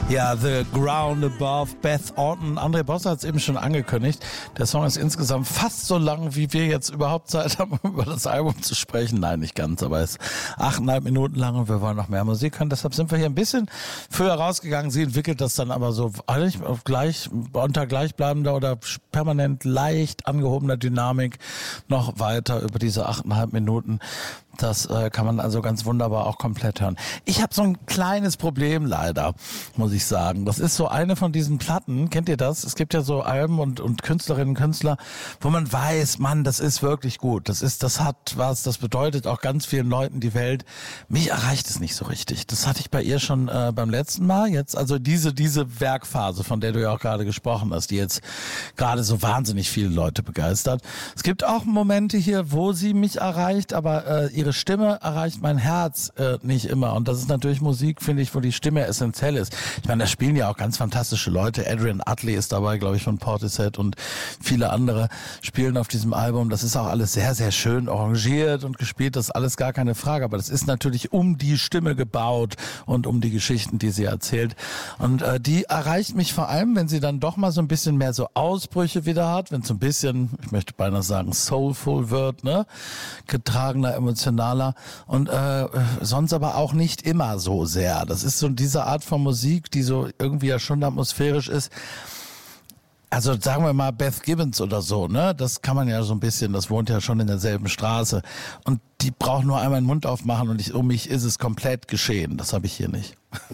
Ja, The Ground Above, Beth Orton. André Bosse hat es eben schon angekündigt. Der Song ist insgesamt fast so lang, wie wir jetzt überhaupt Zeit haben, über das Album zu sprechen. Nein, nicht ganz, aber es ist 8,5 Minuten lang und wir wollen noch mehr Musik hören. Deshalb sind wir hier ein bisschen früher rausgegangen. Sie entwickelt das dann aber so eigentlich unter gleichbleibender oder permanent leicht angehobener Dynamik noch weiter über diese 8,5 Minuten. Das kann man also ganz wunderbar auch komplett hören. Ich habe so ein kleines Problem leider, muss ich sagen. Das ist so eine von diesen Platten, kennt ihr das? Es gibt ja so Alben und Künstlerinnen und Künstler, wo man weiß, Mann, das ist wirklich gut. Das hat was, das bedeutet auch ganz vielen Leuten die Welt. Mich erreicht es nicht so richtig. Das hatte ich bei ihr schon beim letzten Mal. Jetzt also diese Werkphase, von der du ja auch gerade gesprochen hast, die jetzt gerade so wahnsinnig viele Leute begeistert. Es gibt auch Momente hier, wo sie mich erreicht, aber ihre Stimme erreicht mein Herz nicht immer. Und das ist natürlich Musik, finde ich, wo die Stimme essentiell ist. Ich meine, da spielen ja auch ganz fantastische Leute. Adrian Utley ist dabei, glaube ich, von Portishead und viele andere spielen auf diesem Album. Das ist auch alles sehr, sehr schön arrangiert und gespielt. Das ist alles gar keine Frage. Aber das ist natürlich um die Stimme gebaut und um die Geschichten, die sie erzählt. Und die erreicht mich vor allem, wenn sie dann doch mal so ein bisschen mehr so Ausbrüche wieder hat, wenn es so ein bisschen, ich möchte beinahe sagen, soulful wird, ne? Getragener, emotionaler und sonst aber auch nicht immer so sehr. Das ist so diese Art von Musik, die so irgendwie ja schon atmosphärisch ist. Also sagen wir mal Beth Gibbons oder so, ne? Das kann man ja so ein bisschen, das wohnt ja schon in derselben Straße. Und die braucht nur einmal den Mund aufmachen und um mich ist es komplett geschehen. Das habe ich hier nicht.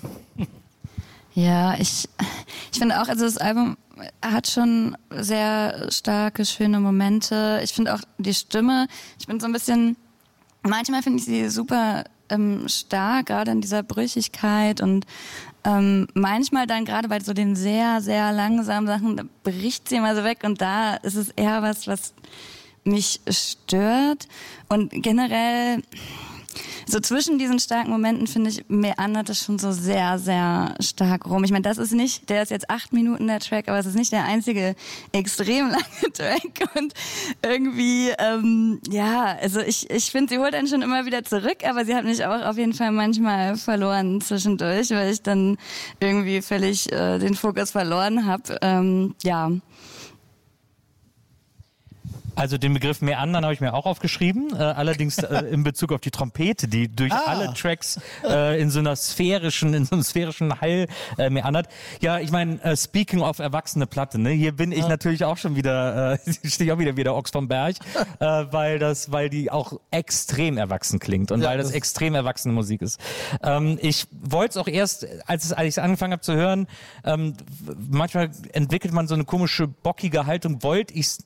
Ja, ich finde auch, also das Album hat schon sehr starke, schöne Momente. Ich finde auch die Stimme, ich bin so ein bisschen, manchmal finde ich sie super stark, gerade in dieser Brüchigkeit und manchmal dann gerade bei so den sehr, sehr langsamen Sachen, da bricht sie immer so weg und da ist es eher was mich stört und generell so zwischen diesen starken Momenten, finde ich, meandert es schon so sehr, sehr stark rum. Ich meine, das ist nicht, der ist jetzt 8 Minuten der Track, aber es ist nicht der einzige extrem lange Track und irgendwie, ja, also ich finde, sie holt einen schon immer wieder zurück, aber sie hat mich auch auf jeden Fall manchmal verloren zwischendurch, weil ich dann irgendwie völlig den Fokus verloren habe, ja. Also den Begriff Meandern habe ich mir auch aufgeschrieben, allerdings in Bezug auf die Trompete, die durch alle Tracks in so einem sphärischen Hall meandert. Ja, ich meine, speaking of erwachsene Platte, ne, hier bin ich natürlich auch schon wieder, stehe ich auch wieder wie der Ochs vom Berg, weil die auch extrem erwachsen klingt und weil das extrem erwachsene Musik ist. Ich wollte es auch erst, als ich es angefangen habe zu hören, manchmal entwickelt man so eine komische, bockige Haltung, wollte ich's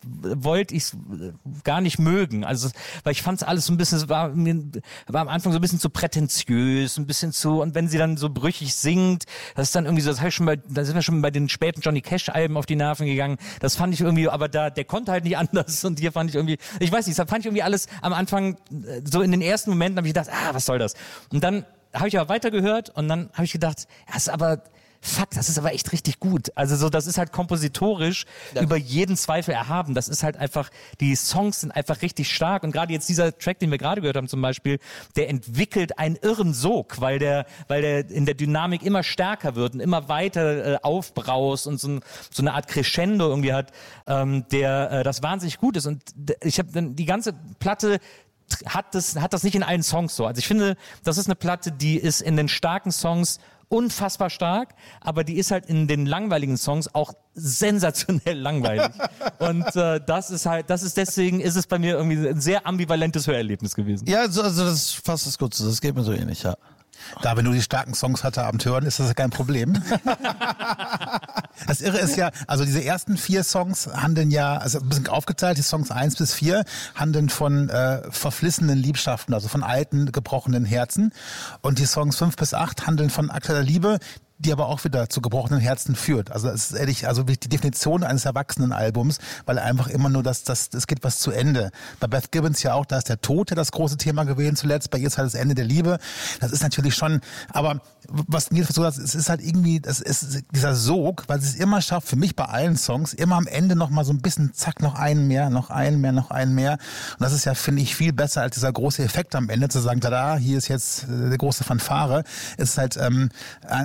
gar nicht mögen. Also, weil ich fand es alles so ein bisschen, es war am Anfang so ein bisschen zu prätentiös, ein bisschen zu, und wenn sie dann so brüchig singt, das ist dann irgendwie so, da sind wir schon bei den späten Johnny Cash-Alben auf die Nerven gegangen. Das fand ich irgendwie, aber der konnte halt nicht anders und hier fand ich irgendwie, ich weiß nicht, das fand ich irgendwie alles am Anfang, so in den ersten Momenten habe ich gedacht, was soll das? Und dann habe ich aber weitergehört und dann habe ich gedacht, das ist aber echt richtig gut. Also so, das ist halt kompositorisch über jeden Zweifel erhaben. Das ist halt einfach, die Songs sind einfach richtig stark. Und gerade jetzt dieser Track, den wir gerade gehört haben zum Beispiel, der entwickelt einen irren Sog, weil der in der Dynamik immer stärker wird und immer weiter aufbraust und so eine Art Crescendo irgendwie hat, das wahnsinnig gut ist. Und ich habe dann die ganze Platte hat das nicht in allen Songs so. Also ich finde, das ist eine Platte, die ist in den starken Songs unfassbar stark, aber die ist halt in den langweiligen Songs auch sensationell langweilig. Und deswegen ist es bei mir irgendwie ein sehr ambivalentes Hörerlebnis gewesen. Ja, also das fasst es gut. Das geht mir so ähnlich, ja. Da wir nur die starken Songs heute Abend hören, ist das ja kein Problem. Das Irre ist ja, also diese ersten 4 Songs handeln ja, also ein bisschen aufgeteilt, die Songs 1 bis 4 handeln von verflissenen Liebschaften, also von alten, gebrochenen Herzen. Und die Songs 5 bis 8 handeln von aktueller Liebe, die aber auch wieder zu gebrochenen Herzen führt. Also es ist ehrlich, also die Definition eines Erwachsenenalbums, weil einfach immer nur es geht was zu Ende. Bei Beth Gibbons ja auch, da ist der Tod ja das große Thema gewesen zuletzt, bei ihr ist halt das Ende der Liebe. Das ist natürlich schon, aber was mir so es ist halt irgendwie, das ist dieser Sog, weil sie es immer schafft, für mich bei allen Songs, immer am Ende noch mal so ein bisschen, zack, noch einen mehr. Und das ist ja, finde ich, viel besser als dieser große Effekt am Ende, zu sagen, tada, hier ist jetzt eine große Fanfare. Es ist halt eine Art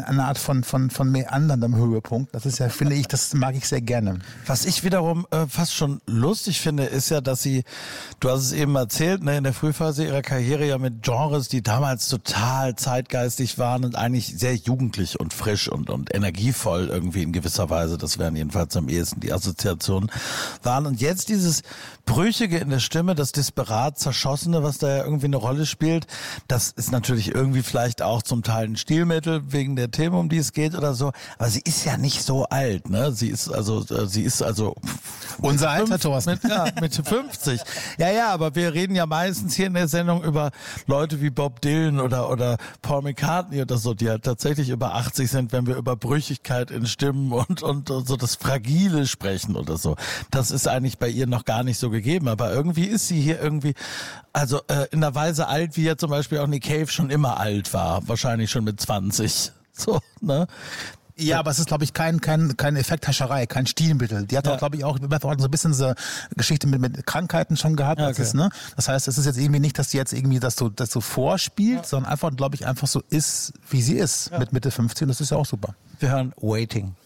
von meanderndem Höhepunkt. Das ist ja, finde ich, das mag ich sehr gerne. Was ich wiederum fast schon lustig finde, ist ja, dass sie, du hast es eben erzählt, ne, in der Frühphase ihrer Karriere ja mit Genres, die damals total zeitgeistig waren und eigentlich sehr jugendlich und frisch und energievoll irgendwie in gewisser Weise, das wären jedenfalls am ehesten die Assoziationen, waren. Und jetzt dieses Brüchige in der Stimme, das Disparat Zerschossene, was da ja irgendwie eine Rolle spielt, das ist natürlich irgendwie vielleicht auch zum Teil ein Stilmittel wegen der Themen, um die es geht oder so. Aber sie ist ja nicht so alt, ne? Sie ist also unser Alter, Thorsten. Mit 50. Ja, aber wir reden ja meistens hier in der Sendung über Leute wie Bob Dylan oder Paul McCartney oder so, die halt tatsächlich über 80 sind, wenn wir über Brüchigkeit in Stimmen und so das Fragile sprechen oder so. Das ist eigentlich bei ihr noch gar nicht so gegeben, aber irgendwie ist sie hier irgendwie, also in der Weise alt, wie ja zum Beispiel auch Nick Cave schon immer alt war, wahrscheinlich schon mit 20. So, ne? Ja, aber es ist, glaube ich, kein Effekthascherei, kein Stilmittel. Die hat auch, glaube ich, auch Beth Orton so ein bisschen so Geschichte mit Krankheiten schon gehabt. Ja, okay. Ne? Das heißt, es ist jetzt irgendwie nicht, dass die jetzt irgendwie das so vorspielt, sondern einfach, glaube ich, einfach so ist, wie sie ist mit Mitte 15. Das ist ja auch super. Wir hören Waiting.